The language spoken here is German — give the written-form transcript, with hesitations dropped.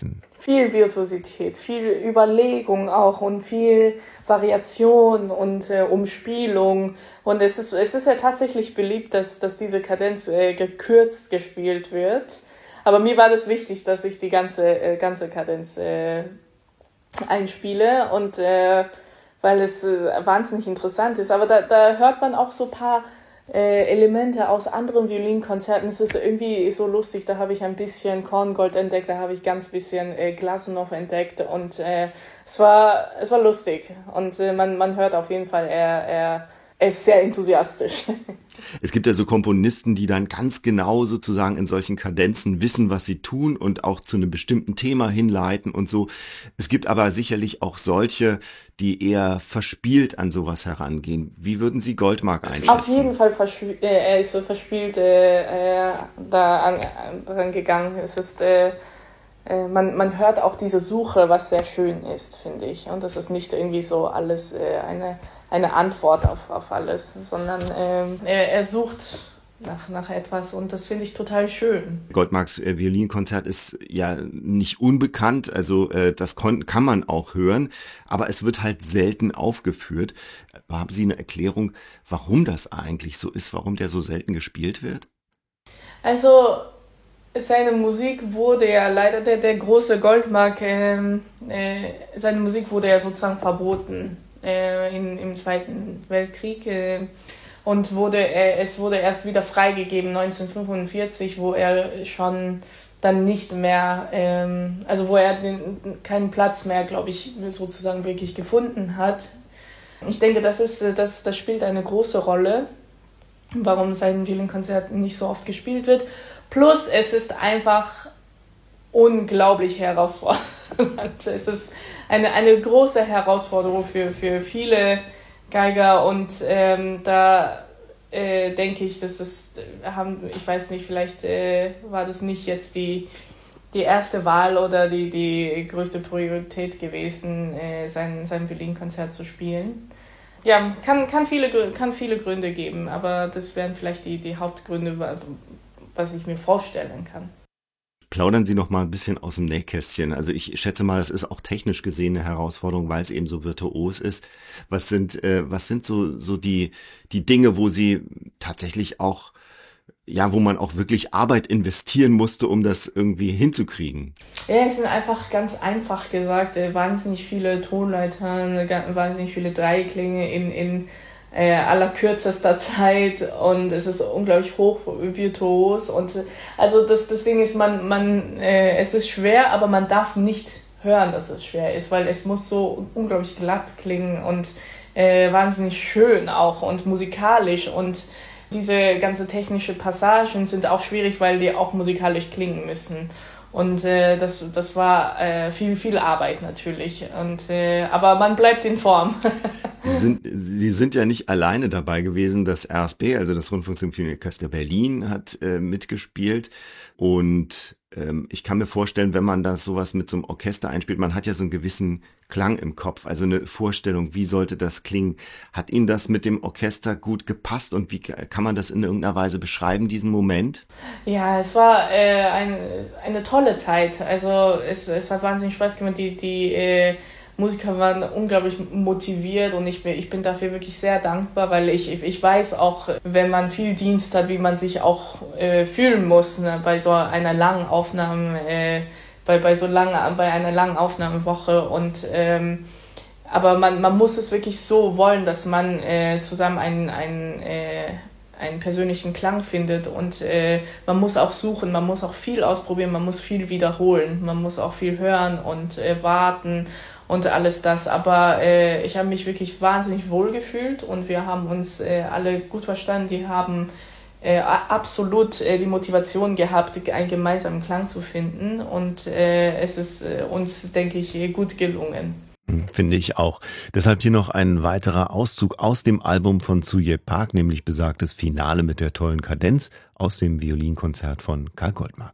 Cadenzen? Viel Virtuosität, viel Überlegung auch und viel Variation und Umspielung. Und es ist ja tatsächlich beliebt, dass diese Kadenz gekürzt gespielt wird. Aber mir war das wichtig, dass ich die ganze Kadenz einspiele und weil es wahnsinnig interessant ist. Aber da hört man auch so ein paar Elemente aus anderen Violinkonzerten. Es ist irgendwie so lustig, da habe ich ein bisschen Korngold entdeckt, da habe ich ganz bisschen Glazunov entdeckt und es war lustig und man hört auf jeden Fall, er ist sehr enthusiastisch. Es gibt ja so Komponisten, die dann ganz genau sozusagen in solchen Kadenzen wissen, was sie tun und auch zu einem bestimmten Thema hinleiten und so. Es gibt aber sicherlich auch solche, die eher verspielt an sowas herangehen. Wie würden Sie Goldmark einschätzen? Auf jeden Fall er ist so verspielt daran gegangen. Es ist man hört auch diese Suche, was sehr schön ist, finde ich. Und das ist nicht irgendwie so alles eine Antwort auf alles, sondern er sucht nach etwas und das finde ich total schön. Goldmarks Violinkonzert ist ja nicht unbekannt, also das kann man auch hören, aber es wird halt selten aufgeführt. Haben Sie eine Erklärung, warum das eigentlich so ist, warum der so selten gespielt wird? Also seine Musik wurde ja leider, der große Goldmark, seine Musik wurde ja sozusagen verboten im Zweiten Weltkrieg und es wurde erst wieder freigegeben 1945, wo er schon dann nicht mehr, also wo er keinen Platz mehr, glaube ich, sozusagen wirklich gefunden hat. Ich denke, das spielt eine große Rolle, warum sein Violinkonzert nicht so oft gespielt wird. Plus, es ist einfach unglaublich herausfordernd. Es ist eine große Herausforderung für viele Geiger und da denke ich, ich weiß nicht, vielleicht war das nicht jetzt die erste Wahl oder die größte Priorität gewesen, sein Violinkonzert zu spielen. Ja, kann viele Gründe geben, aber das wären vielleicht die Hauptgründe, was ich mir vorstellen kann. Plaudern Sie noch mal ein bisschen aus dem Nähkästchen. Also ich schätze mal, das ist auch technisch gesehen eine Herausforderung, weil es eben so virtuos ist. Was sind so die Dinge, wo Sie tatsächlich auch, ja, wo man auch wirklich Arbeit investieren musste, um das irgendwie hinzukriegen? Ja, es sind einfach ganz einfach gesagt, wahnsinnig viele Tonleitern, wahnsinnig viele Dreiklänge in allerkürzester Zeit und es ist unglaublich hoch virtuos und also das Ding ist, es ist schwer, aber man darf nicht hören, dass es schwer ist, weil es muss so unglaublich glatt klingen und wahnsinnig schön auch und musikalisch und diese ganze technische Passagen sind auch schwierig, weil die auch musikalisch klingen müssen. Und das war viel Arbeit natürlich. Aber man bleibt in Form. Sie sind ja nicht alleine dabei gewesen. Das RSB, also das Rundfunksymphonieorchester Berlin, hat mitgespielt. Und ich kann mir vorstellen, wenn man da sowas mit so einem Orchester einspielt, man hat ja so einen gewissen Klang im Kopf, also eine Vorstellung, wie sollte das klingen. Hat Ihnen das mit dem Orchester gut gepasst und wie kann man das in irgendeiner Weise beschreiben, diesen Moment? Ja, es war eine tolle Zeit. Also es hat wahnsinnig Spaß gemacht. Die Musiker waren unglaublich motiviert und ich bin dafür wirklich sehr dankbar, weil ich weiß auch, wenn man viel Dienst hat, wie man sich auch fühlen muss, ne, bei so einer langen Aufnahme, bei einer langen Aufnahmewoche und aber man muss es wirklich so wollen, dass man zusammen einen persönlichen Klang findet und man muss auch suchen, man muss auch viel ausprobieren, man muss viel wiederholen, man muss auch viel hören und warten und alles das, aber ich habe mich wirklich wahnsinnig wohl gefühlt und wir haben uns alle gut verstanden, die haben absolut die Motivation gehabt, einen gemeinsamen Klang zu finden und es ist uns, denke ich, gut gelungen. Finde ich auch. Deshalb hier noch ein weiterer Auszug aus dem Album von Tsuye Park, nämlich besagtes Finale mit der tollen Kadenz aus dem Violinkonzert von Karl Goldmark.